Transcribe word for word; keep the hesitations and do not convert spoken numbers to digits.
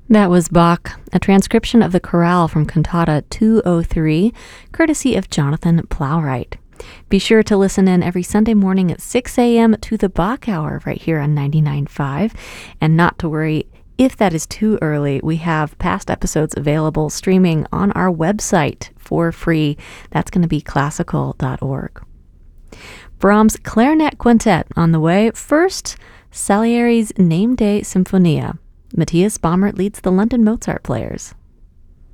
That was Bach, a transcription of the chorale from Cantata two oh three, courtesy of Jonathan Plowright. Be sure to listen in every Sunday morning at six a.m. to the Bach Hour right here on ninety-nine point five. And not to worry, if that is too early, we have past episodes available streaming on our website for free. That's going to be classical dot org. Brahms' Clarinet Quintet on the way. First, Salieri's Name Day Symphonia. Matthias Baumert leads the London Mozart Players.